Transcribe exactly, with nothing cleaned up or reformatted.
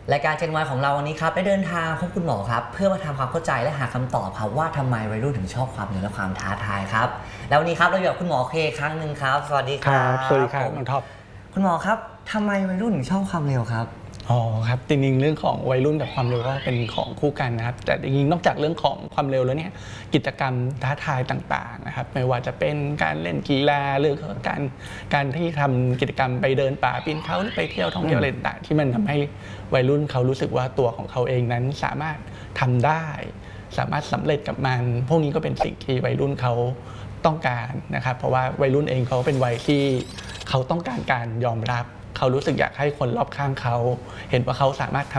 รายการเจนวายของเราวันนี้ครับได้เดินทางพบคุณหมอครับเพื่อมาทำความเข้าใจและหาคำตอบครับว่าทำไมวัยรุ่นถึงชอบความเร็วและความท้าทายครับแล้ววันนี้ครับเราอยู่กับคุณหมอเคครั้งหนึ่งครับสวัสดีครับสวัสดีครับน้องท็อปคุณหมอครับทำไมวัยรุ่นถึงชอบความเร็วครับอ๋อครับจริงๆเรื่องของวัยรุ่นกับความเร็วก็เป็นของคู่กันนะครับแต่จริงๆนอกจากเรื่องของความเร็วแล้วเนี่ยกิจกรรมท้าทายต่างๆนะครับไม่ว่าจะเป็นการเล่นกีฬาหรือการการที่ทำกิจกรรมไปเดินป่าปีนเขาหรือไปเที่ยวท่องเที่ยวอะไรต่างๆที่มันทำให้วัยรุ่นเขารู้สึกว่าตัวของเขาเองนั้นสามารถทำได้สามารถสำเร็จกับมันพวกนี้ก็เป็นสิ่งที่วัยรุ่นเขาต้องการนะครับเพราะว่าวัยรุ่นเองเขาเป็นวัยที่เขาต้องการการยอมรับเขารู้สึกอยากให้คนรอบข้างเขาเห็นว่าเขาสามารถท